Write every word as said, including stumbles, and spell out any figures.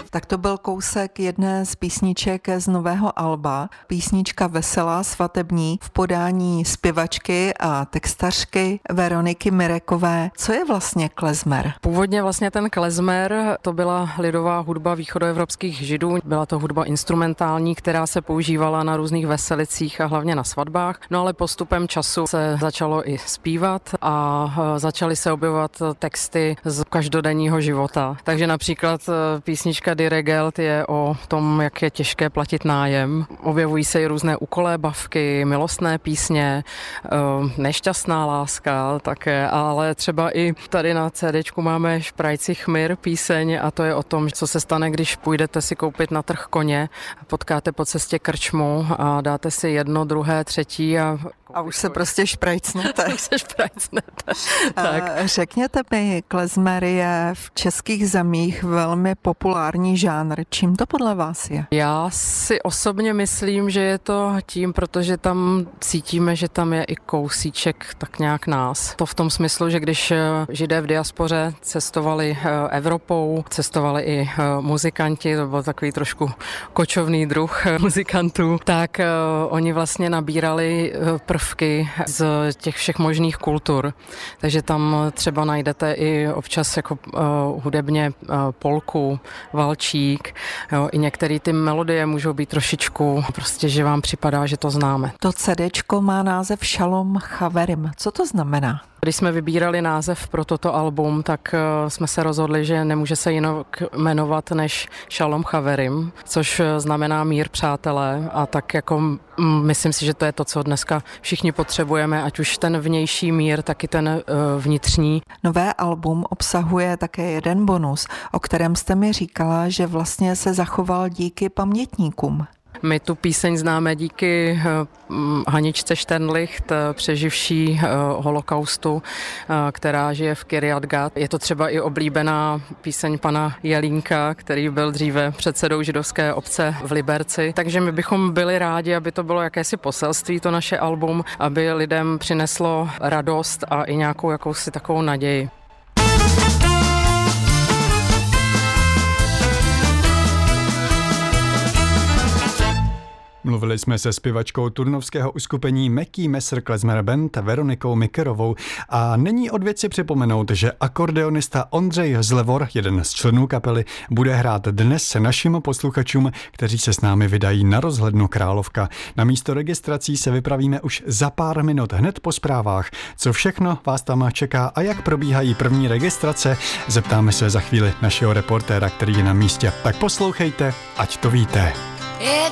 Tak to byl kousek jedné z písniček z nového alba. Písnička Veselá, svatební v podání zpěvačky a textařky Veroniky Mirekové. Co je vlastně klezmer? Původně vlastně ten klezmer to byla lidová hudba východoevropských Židů. Byla to hudba instrumentální, která se používala na různých veselicích a hlavně na svatbách. No ale postupem času se začalo i zpívat a začaly se objevovat texty z každodenního života. Takže například písnička Die Regelt je o tom, jak je těžké platit nájem. Objevují se i různé ukolébavky, milostné písně, nešťastná láska také, ale třeba i tady na CDčku máme Šprajci chmyr píseň a to je o tom, co se stane, když půjdete si koupit na trh koně, potkáte po cestě krčmu a dáte si jedno, druhé, třetí a A už se prostě šprajcnete. už se šprajcnete. Tak. Řekněte mi, klezmer je v českých zemích velmi populární žánr. Čím to podle vás je? Já si osobně myslím, že je to tím, protože tam cítíme, že tam je i kousíček tak nějak nás. To v tom smyslu, že když Židé v diaspoře cestovali Evropou, cestovali i muzikanti, to byl takový trošku kočovný druh muzikantů, tak oni vlastně nabírali prvky z těch všech možných kultur. Takže tam třeba najdete i občas jako uh, hudebně uh, polku, valčík, jo, i některé ty melodie můžou být trošičku, prostě, že vám připadá, že to známe. To CDčko má název Shalom Chaverim. Co to znamená? Když jsme vybírali název pro toto album, tak uh, jsme se rozhodli, že nemůže se jinak jmenovat než Shalom Chaverim, což znamená mír přátelé a tak jako mm, myslím si, že to je to, co dneska všichni potřebujeme, ať už ten vnější mír, tak i ten uh, vnitřní. Nové album obsahuje také jeden bonus, o kterém jste mi říkala, že vlastně se zachoval díky pamětníkům. My tu píseň známe díky Haničce Šternlicht, přeživší holokaustu, která žije v Kiryat Gat. Je to třeba i oblíbená píseň pana Jelínka, který byl dříve předsedou židovské obce v Liberci. Takže my bychom byli rádi, aby to bylo jakési poselství, to naše album, aby lidem přineslo radost a i nějakou jakousi takovou naději. Mluvili jsme se zpěvačkou turnovského uskupení Meký Messer Klezmer Band Veronikou Mikerovou a není od věci připomenout, že akordeonista Ondřej Zlevor, jeden z členů kapely, bude hrát dnes našim posluchačům, kteří se s námi vydají na rozhlednu Královka. Na místo registrací se vypravíme už za pár minut hned po zprávách. Co všechno vás tam čeká a jak probíhají první registrace, zeptáme se za chvíli našeho reportéra, který je na místě. Tak poslouchejte, ať to víte.